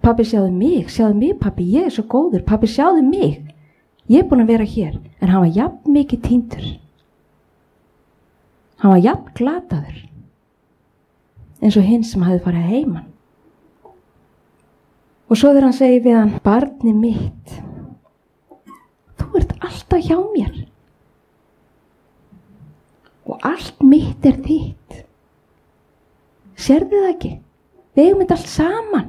Pabbi, sjáðu mig pabbi, ég svo góður, pabbi, sjáðu mig, ég búin að vera hér. En hann var jafn mikið týndur, hann var jafn glataður eins og hinn sem hafði farið heiman. Og svo þegar hann segir við hann, barni mitt, þú ert alltaf hjá mér og allt mitt þitt. Sérðu það ekki? Við eigum þetta allt saman.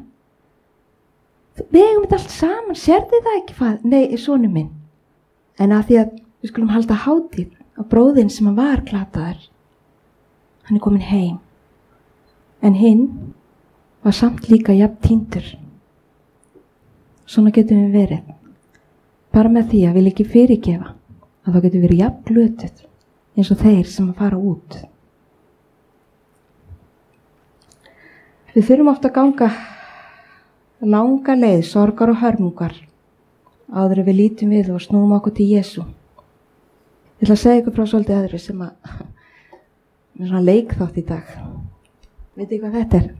Sérðu það ekki, nei, sonur minn. En að því að við skulum halda hátíð á bróðinn sem hann var glataður, hann komin heim. En hinn var samt líka jafn týndur. Svona getum við verið. Bara með því að við ekki fyrirgefa, að þá getum við verið jafn glötuð eins og þeir sem að fara út. Við þurfum oft að ganga langa leið, sorgar og hörmungar, áður en við lítum við og snúum okkur til Jesú. Ég ætla að segja ykkur frá svolítið öðru sem að með svona leikþátt í dag. Vitið hvað þetta er?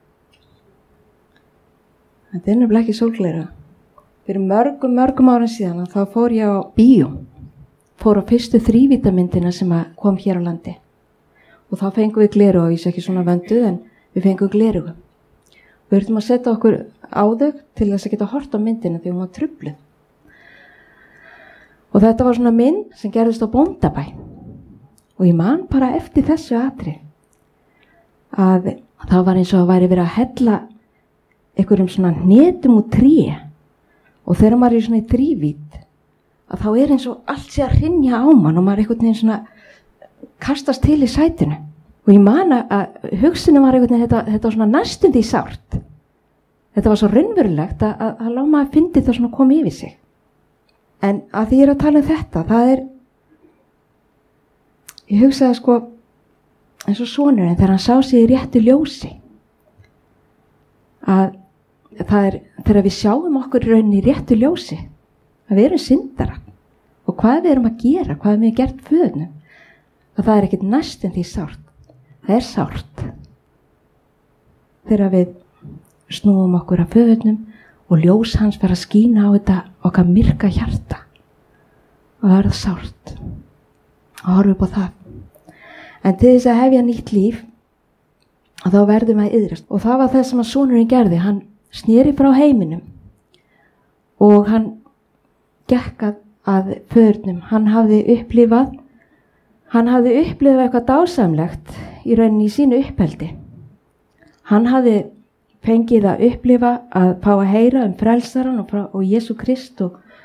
Þetta er nefnilega ekki sólgleira. Fyrir mörgum árum síðan þá fór ég á bíó. Fór á fyrstu 3-vítamyndina sem kom hér á landi. Og þá fengum við gleru, og ég sé ekki svona vönduð, en við fengum gleru. Við þurftum að setja okkur á þau til þess að geta hort á myndina því hún var trufluð. Og þetta var svona mynd sem gerðist á Bóndabæ. Og ég man bara eftir þessu atri að það var eins og að væri verið að hella einhverjum svona hnetum úr tré. Og þegar maður er svona í 3-vít, að þá er eins og allt sé að hrynja á mann og maður einhvern veginn svona kastast til í sætinu. Og ég man að hugsunum var einhvern veginn, þetta var svona næstum því sárt. Þetta var svo raunverulegt að láta maður fyndi það svona koma yfir sig. En að því ég er að tala þetta, það er, ég hugsaði sko, eins og sonurinn þegar hann sá sig í réttu ljósi, að það er þegar við sjáum okkur í rauninni í réttu ljósi, að við erum syndara og hvað við erum að gera, hvað við erum gert föðnum, að það er ekkert næstum því sárt. Það er sárt þegar við snúum okkur að föðnum og ljós hans fer að skína á þetta okkar myrka hjarta. Og það er sárt að horfa upp á það. En til þess að hefja nýtt líf, þá verðum við að iðrast. Og það var það sem að sonurinn gerði. Hann sneri frá heiminum og hann gekk að föðnum. Hann hafði upplifað eitthvað dásamlegt í rauninni í sínu uppeldi. Hann hafði fengið að upplifa að fá að heyra frelsaran og Jesú Krist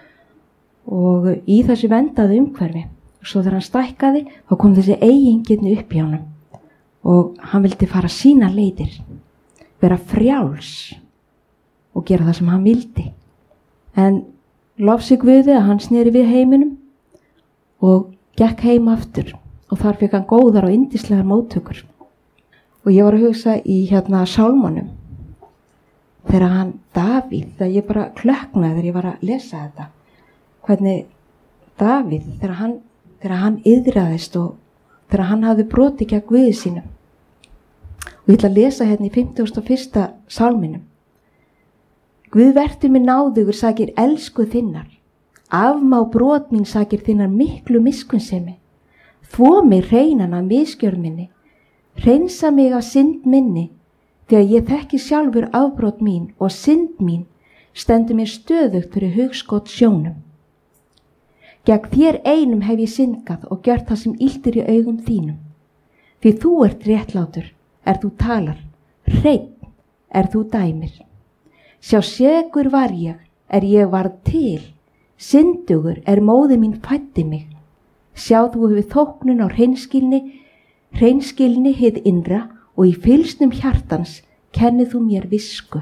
og í þessu vendaðu umhverfi. Svo þegar hann stækkaði, þá kom þessi eigingirni upp í honum og hann vildi fara sína leiðir, vera frjáls og gera það sem hann vildi. En lofsi Guði að hann sneri við heiminum og gekk heim aftur og þar fekk hann góðar og yndislegar móttökur. Og ég var að hugsa í sálmunum þegar hann Davíð, þegar ég bara klökknaði þegar ég var að lesa þetta, hvernig Davíð, þegar hann iðraðist og þegar hann hafði brotið gegn Guði sínum. Og ég ætla að lesa hérna í 51. sálminum. Guð vertu mér náðugur sakir elsku þinnar, afmá brot mín sakir þinnar miklu miskunnsemi, þvo mig hreinan af misgjörð minni, hreinsa mig af synd minni, þegar ég þekki sjálfur afbrot mín og synd mín stendur mér stöðugt fyrir hugskot sjónum. Gegn þér einum hef ég syndgað og gjört það sem illt í augum þínum. Því þú ert réttlátur, þú talar, hreinn þú dæmir. Sjá segur var ég varð til, syndugur móðir mín fæddi mig. Sjá þú hefur þóknun á hreinskilni hið innra og í fylsnum hjartans kennið þú mér visku.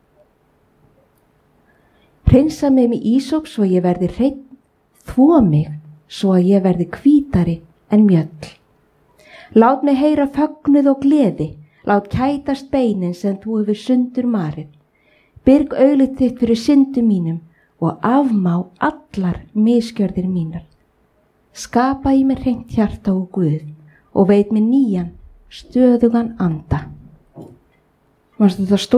Hreinsa mig með ísóp svo ég verði hreinn, þvo mig svo að ég verði hvítari en mjöll. Lát mig heyra fögnuð og gleði, lát kætast beinin sem þú hefur sundur marið. Byrg auglið þitt fyrir syndu mínum og afmá allar misgjörðir mínar. Skapa í mér hreint hjarta og Guð og veit mér nýjan, stöðugan anda. Þetta